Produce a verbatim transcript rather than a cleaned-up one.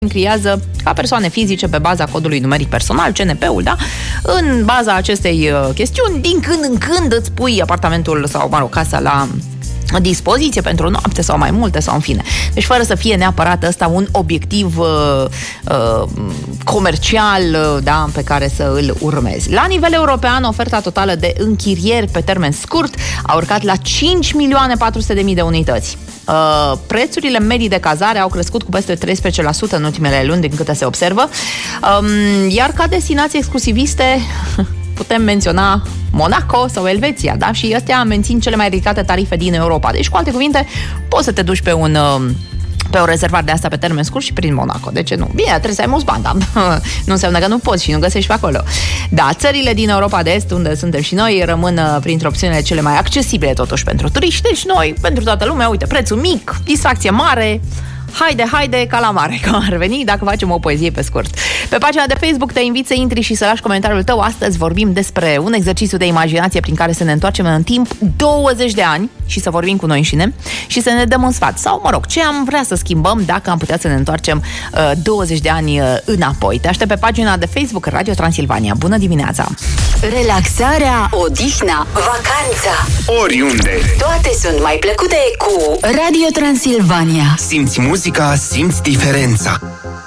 închiriază ca persoane fizice pe baza codului numeric personal, C N P-ul, da? În baza acestei uh, chestiuni, din când în când îți pui apartamentul sau, mă rog, casa la dispoziție pentru o noapte sau mai multe sau în fine. Deci fără să fie neapărat ăsta un obiectiv uh, uh, comercial, uh, da, pe care să îl urmezi. La nivel european, oferta totală de închirieri pe termen scurt a urcat la cinci milioane patru sute de mii de unități. Uh, prețurile medii de cazare au crescut cu peste treisprezece la sută în ultimele luni, din câte se observă. Um, iar ca destinații exclusiviste putem menționa Monaco sau Elveția, da? Și astea mențin cele mai ridicate tarife din Europa. Deci, cu alte cuvinte, poți să te duci pe un pe o rezervare de asta pe termen scurt și prin Monaco. De ce nu? Bine, trebuie să ai mulți bani, da? Nu înseamnă că nu poți și nu găsești pe acolo. Da, țările din Europa de Est, unde suntem și noi, rămân printre opțiunile cele mai accesibile totuși pentru turiști. Deci noi, pentru toată lumea, uite, prețul mic, distracție mare, haide, haide, ca la mare, că ar veni dacă facem o poezie pe scurt. Pe pagina de Facebook te invit să intri și să lași comentariul tău. Astăzi vorbim despre un exercițiu de imaginație prin care să ne întoarcem în timp douăzeci de ani și să vorbim cu noi înșine și să ne dăm un sfat. Sau, mă rog, ce am vrea să schimbăm dacă am putea să ne întoarcem uh, douăzeci de ani uh, înapoi. Te aștept pe pagina de Facebook Radio Transilvania. Bună dimineața! Relaxarea, odihna, vacanța, oriunde, toate sunt mai plăcute cu Radio Transilvania. Simți muzica, simți diferența.